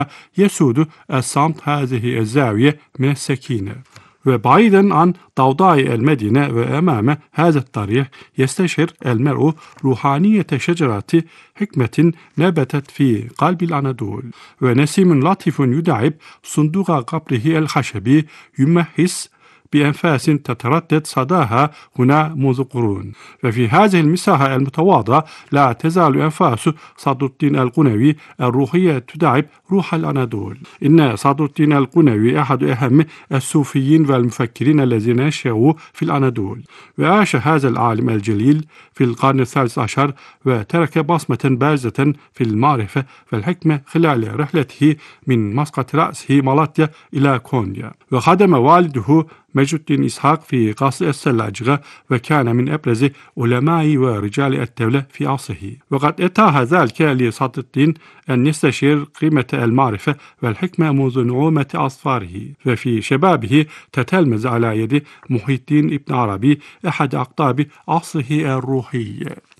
يسود الصمت هذه الزاوية من السكينة. وبعيدا عن ضوضاء المدينة وأمام هذا الطريق يستشعر المرء روحانية شجرة حكمة نبتت في قلب الأناضول، ونسيم لطيف يدعب صندوق قبره الخشبي يمهس بأنفاس تتردد صداها هنا منذ قرون. وفي هذه المساحة المتواضعة لا تزال أنفاس صدر الدين القنوي الروحية تدعب روح الأناضول. إن صدر الدين القنوي أحد أهم الصوفيين والمفكرين الذين نشأوا في الأناضول، وعاش هذا العالم الجليل في القرن الثالث عشر، وترك بصمة بارزة في المعرفة والحكمة خلال رحلته من مسقط رأسه مالطيا إلى كونيا. وخدم والده مجد الدين إسحاق في قصر السلاجقة، وكان من أبرز علماء ورجال الدولة في عصره. وقد أتاح ذلك لصدر الدين أن يستشير قيمة المعرفة والحكمة منذ نعومة أظفاره، وفي شبابه تتلمذ على يد محي الدين ابن عربي أحد أقطاب عصره الروحي.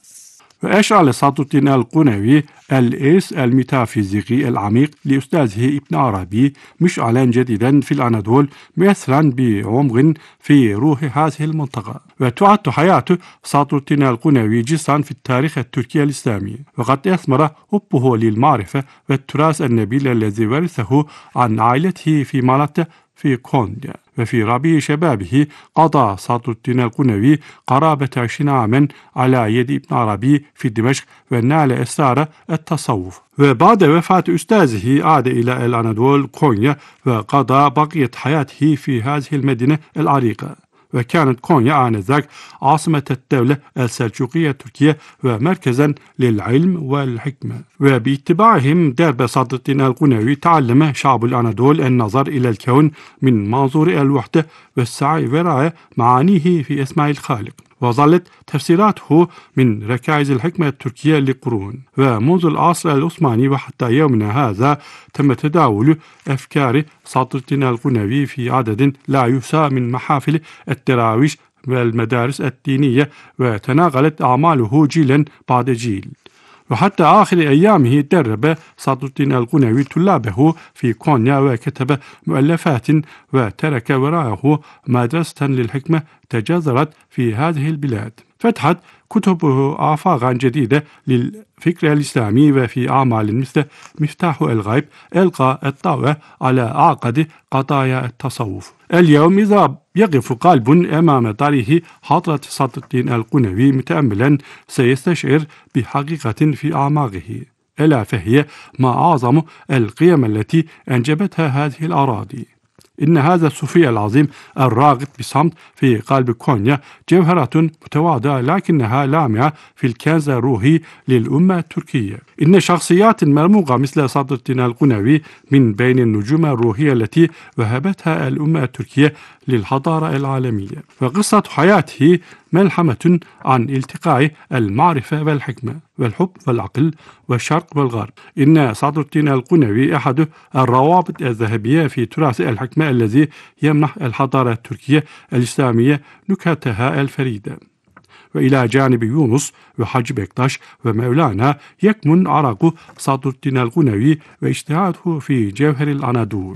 وأشعل صدر الدين القنوي الإرث الميتافيزيقي العميق لأستاذه ابن عربي مشعلا جديدا في الأناضول، مؤثرا بعمق في روح هذه المنطقة. وتعد حياة صدر الدين القنوي جسرا في التاريخ التركي الإسلامي، وقد أثمر حبه للمعرفة والتراث النبيل الذي ورثه عن عائلته في مالطا في كونيا. وفي ربيع شبابه قضى صدر الدين القنوي قرابة 20 عاما على يد ابن عربي في دمشق، ونال أسرار التصوف. وبعد وفاة أستاذه عاد إلى الأناضول كونيا، وقضى بقية حياته في هذه المدينة العريقة. وكانت كونيا آنذاك عاصمة الدولة السلجوقية التركية ومركزا للعلم والحكمة. وباتباعهم درب صدر الدين القنوي تعلم شعب الأناضول النظر إلى الكون من منظور الوحدة والسعي وراء معانيه في أسماء الخالق، وظلت تفسيراته من ركائز الحكمة التركية لقرون. ومنذ العصر العثماني وحتى يومنا هذا تم تداول أفكار صدر الدين القنوي في عدد لا يحصى من محافل التراويح والمدارس الدينية، وتناقلت أعماله جيلا بعد جيل. وحتى آخر أيامه درب صدر الدين القنوي طلابه في كونيا، وكتب مؤلفات، وترك وراءه مدرسة للحكمة تجذرت في هذه البلاد. فتحت كتبه آفاقا جديدة للفكر الإسلامي، وفي أعمال مثل مفتاح الغيب ألقى الضوء على أعقد قضايا التصوف. اليوم إذا يقف قلب أمام طريق حضرة صدر الدين القنوي متأملا سيستشعر بحقيقة في أعماقه، ألا فهي ما أعظم القيم التي أنجبتها هذه الأراضي. إن هذا الصوفي العظيم الراغب بصمت في قلب كونيا جوهرة متواضعة لكنها لامعة في الكنز الروحي للأمة التركية. إن شخصيات مرموقة مثل صدر الدين القنوي من بين النجوم الروحية التي وهبتها الأمة التركية للحضارة العالمية. وقصة حياته ملحمة عن التقاء المعرفة والحكمة والحب والعقل والشرق والغرب. إن صدر الدين القنوي أحد الروابط الذهبية في تراث الحكمة الذي يمنح الحضارة التركية الإسلامية نكهتها الفريدة. وإلى جانب يونس وحج بكتاش ومولانا يكمن عرق صدر الدين القنوي واجتهاده في جوهر الأناضول.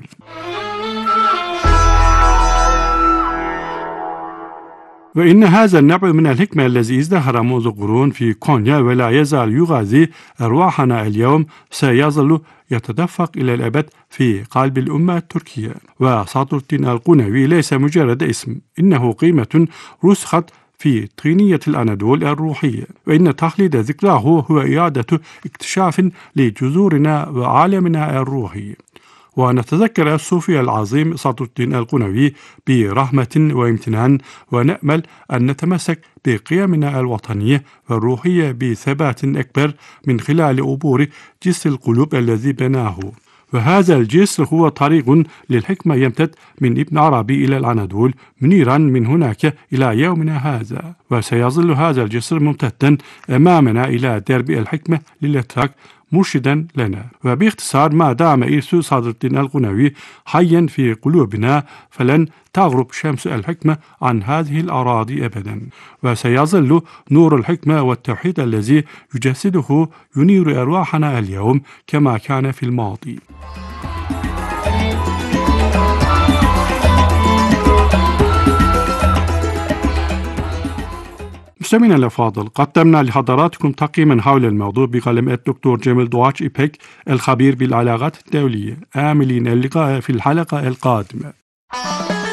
وإن هذا النوع من الحكمة الذي ازدهر منذ قرون في كونيا ولا يزال يغذي أرواحنا اليوم سيظل يتدفق إلى الأبد في قلب الأمة التركية. وصدر الدين القنوي ليس مجرد اسم، إنه قيمة رسخت في طينية الأناضول الروحية، وإن تخليد ذكراه هو إعادة اكتشاف لجذورنا وعالمنا الروحي. ونتذكر الصوفي العظيم صدر الدين القنوي برحمة وامتنان، ونأمل أن نتمسك بقيمنا الوطنية والروحية بثبات أكبر من خلال عبور جسر القلوب الذي بناه. وهذا الجسر هو طريق للحكمة يمتد من ابن عربي إلى الأناضول منيرا من هناك إلى يومنا هذا، وسيظل هذا الجسر ممتدا أمامنا إلى درب الحكمة للأتراك مرشدا لنا. وباختصار ما دام إرث صدر الدين القنوي حيا في قلوبنا فلن تغرب شمس الحكمة عن هذه الأراضي أبدا، وسيظل نور الحكمة والتوحيد الذي يجسده ينير أرواحنا اليوم كما كان في الماضي. مستمعينا الأفاضل، قدمنا لحضراتكم تقييما حول الموضوع بقلم الدكتور جميل دواتش إيبك الخبير بالعلاقات الدولية. آملين اللقاء في الحلقة القادمة.